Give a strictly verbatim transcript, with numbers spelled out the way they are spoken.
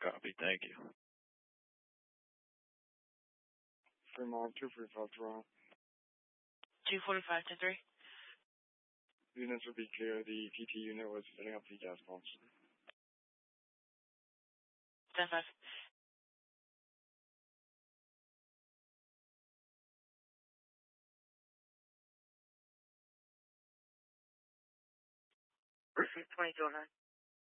Copy. Thank you. Fremont, two forty-five Toronto. two forty-five to three. Units would be clear. The P T unit was filling up the gas pumps. ten five. twenty-two oh nine.